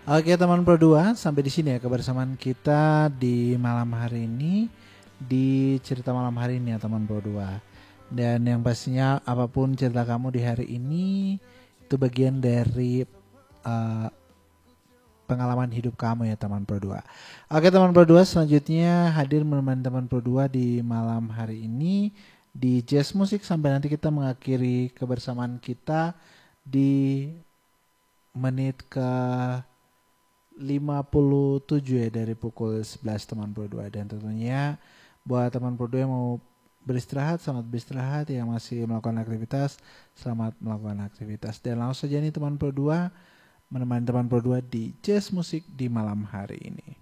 Oke teman Pro 2, sampai di sini ya kebersamaan kita di malam hari ini, di cerita malam hari ini ya teman Pro 2. Dan yang pastinya apapun cerita kamu di hari ini itu bagian dari uh, pengalaman hidup kamu ya teman Pro 2. Oke teman Pro 2, selanjutnya hadir menemani teman Pro 2 di malam hari ini di Jazz Musik sampai nanti kita mengakhiri kebersamaan kita di menit ke 57 ya dari pukul 11 teman Pro 2. Dan tentunya buat teman Pro 2 yang mau beristirahat, selamat beristirahat. Yang masih melakukan aktivitas, selamat melakukan aktivitas. Dan langsung saja nih teman Pro 2 menemani teman Pro 2 di Jazz Musik di malam hari ini.